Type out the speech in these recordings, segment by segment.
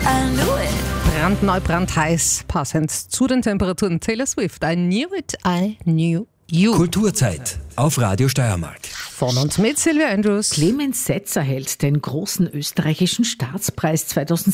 I knew it. Brandneu, brandheiß, passend zu den Temperaturen. Taylor Swift, I knew it, I knew you. Kulturzeit auf Radio Steiermark. Von und mit Silvia Andrews. Clemens Setz erhält den großen österreichischen Staatspreis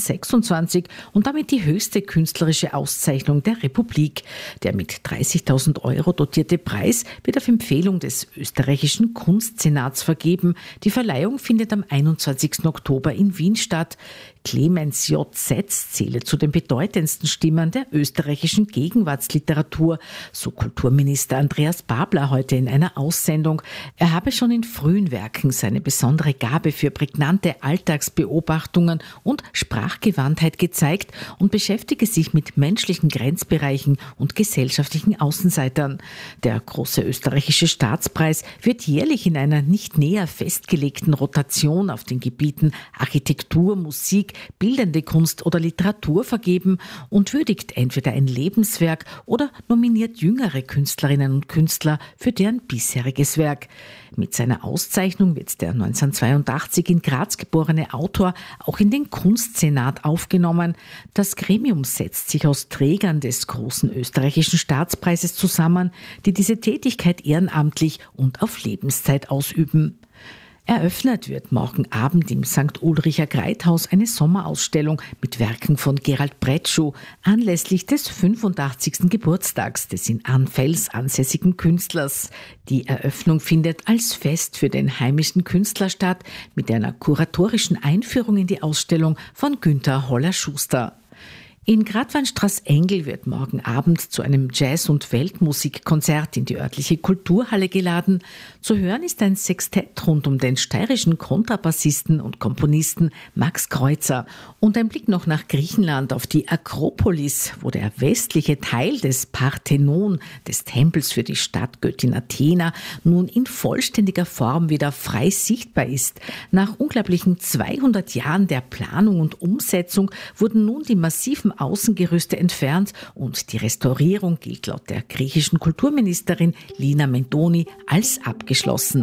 2026 und damit die höchste künstlerische Auszeichnung der Republik. Der mit 30.000 € dotierte Preis wird auf Empfehlung des österreichischen Kunstsenats vergeben. Die Verleihung findet am 21. Oktober in Wien statt. Clemens J. Setz zähle zu den bedeutendsten Stimmen der österreichischen Gegenwartsliteratur, so Kulturminister Andreas Babler heute in einer Aussendung. Er habe schon in frühen Werken seine besondere Gabe für prägnante Alltagsbeobachtungen und Sprachgewandtheit gezeigt und beschäftige sich mit menschlichen Grenzbereichen und gesellschaftlichen Außenseitern. Der große österreichische Staatspreis wird jährlich in einer nicht näher festgelegten Rotation auf den Gebieten Architektur, Musik, bildende Kunst oder Literatur vergeben und würdigt entweder ein Lebenswerk oder nominiert jüngere Künstlerinnen und Künstler für deren bisheriges Werk. Mit seiner Auszeichnung wird der 1982 in Graz geborene Autor auch in den Kunstsenat aufgenommen. Das Gremium setzt sich aus Trägern des großen österreichischen Staatspreises zusammen, die diese Tätigkeit ehrenamtlich und auf Lebenszeit ausüben. Eröffnet wird morgen Abend im St. Ulricher Greithaus eine Sommerausstellung mit Werken von Gerald Bretschuh anlässlich des 85. Geburtstags des in Arnfels ansässigen Künstlers. Die Eröffnung findet als Fest für den heimischen Künstler statt, mit einer kuratorischen Einführung in die Ausstellung von Günther Holler-Schuster. In Gradweinstraß-Engel wird morgen Abend zu einem Jazz- und Weltmusikkonzert in die örtliche Kulturhalle geladen. Zu hören ist ein Sextett rund um den steirischen Kontrabassisten und Komponisten Max Kreuzer. Und ein Blick noch nach Griechenland auf die Akropolis, wo der westliche Teil des Parthenon, des Tempels für die Stadtgöttin Athena, nun in vollständiger Form wieder frei sichtbar ist. Nach unglaublichen 200 Jahren der Planung und Umsetzung wurden nun die massiven Außengerüste entfernt und die Restaurierung gilt laut der griechischen Kulturministerin Lina Mendoni als abgeschlossen.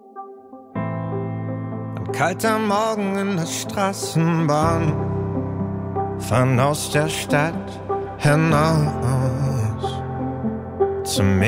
Ein kalter Morgen in der Straßenbahn, fahren aus der Stadt hinaus zum Meer.